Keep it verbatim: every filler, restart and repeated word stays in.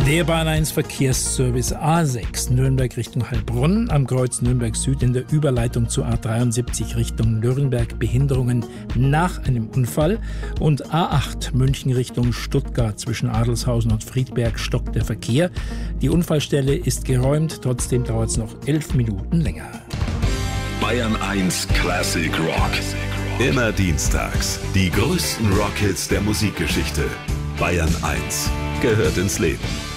Der Bahn eins Verkehrsservice A sechs Nürnberg Richtung Heilbronn am Kreuz Nürnberg Süd in der Überleitung zur A dreiundsiebzig Richtung Nürnberg Behinderungen nach einem Unfall und A acht München Richtung Stuttgart zwischen Adelshausen und Friedberg stockt der Verkehr. Die Unfallstelle ist geräumt, trotzdem dauert es noch elf Minuten länger. Bayern eins Classic Rock. Immer dienstags die größten Rockhits der Musikgeschichte. Bayern eins gehört ins Leben.